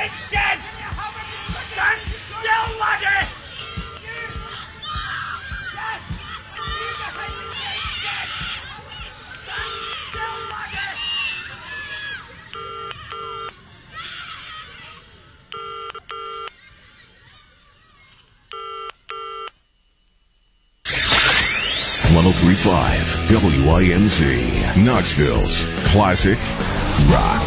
sense! Stand still, laddie! Yes! Stand still, laddie! 103.5 WINZ, Knoxville's classic rock.